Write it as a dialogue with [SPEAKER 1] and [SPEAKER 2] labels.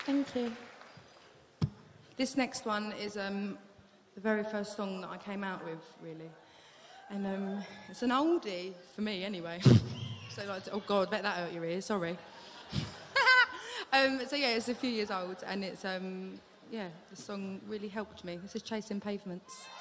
[SPEAKER 1] Thank you. This next one is the very first song that I came out with, really. And it's an oldie, for me anyway. So, like, oh God, bet that hurt your ears, sorry. So yeah, it's a few years old, and it's, yeah, the song really helped me. This is Chasing Pavements.